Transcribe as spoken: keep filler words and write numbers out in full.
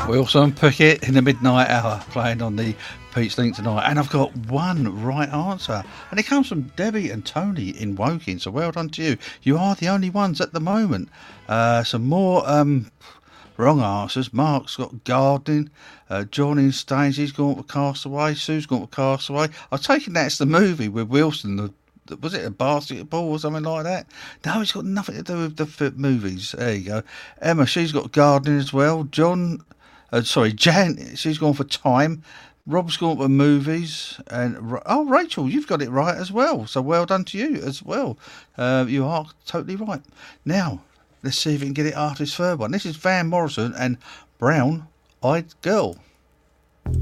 Wilson Pickett in the midnight hour, playing on the Pete's Link tonight. And I've got one right answer. And it comes from Debbie and Tony in Woking. So well done to you. You are the only ones at the moment. Uh, some more um, wrong answers. Mark's got gardening. Uh, John in Stainsey's gone for Castaway. Sue's gone for Castaway. I've taken that's the movie with Wilson, the was it a basketball or something like that? No, it's got nothing to do with the f- movies. There you go. Emma, she's got gardening as well. John, uh, sorry, Jan, she's gone for time. Rob's gone for movies. And oh, Rachel, you've got it right as well. So well done to you as well. Uh, you are totally right. Now, let's see if we can get it after this third one. This is Van Morrison and Brown Eyed Girl.